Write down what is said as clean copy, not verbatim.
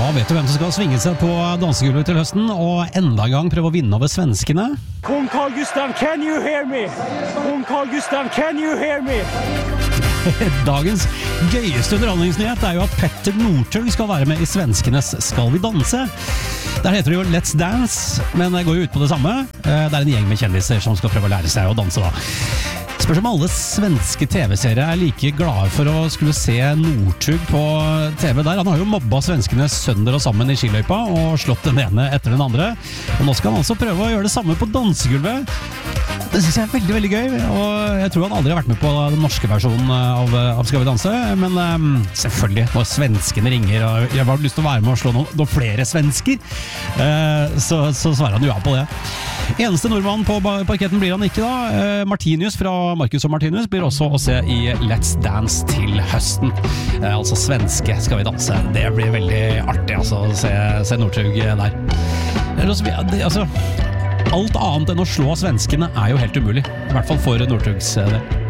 Da vet du hvem som skal svinge seg på dansegulvet til høsten, og enda en gang prøve å vinne over svenskene. Kong Carl Gustav, can you hear me? Kong Carl Gustav, can you hear me? Dagens gøyeste underholdningsnyhet er jo at Petter Northug skal være med i svenskenes Skal vi danse? Der heter det jo Let's Dance, men det går jo ut på det samme. Det er en gjeng med kjendiser som skal prøve å lære seg å danse da. Spørs om alle svenske TV-serier er like glade for å skulle se Northug på TV der. Han har jo mobba svenskene sønder og sammen i skiløypa og slått den ene etter den andre. Og nå skal han altså prøve å gjøre det samme på dansegulvet. Det synes jeg er veldig, veldig gøy, og jeg tror han aldri har vært med på den norske versjonen av Skal vi danse, men selvfølgelig, når svenskene ringer, og jeg har lyst til å være med og slå noen flere svensker, så svarer han jo ja på det. Eneste nordmann på parketten blir han ikke da. Martinus fra Marcus og Martinus blir også å se i Let's Dance til høsten. Altså svenske Skal vi danse. Det blir veldig artig altså, å se Northug der. Altså, alt annet enn å slå svenskene er jo helt umulig. I hvert fall for Northugs del.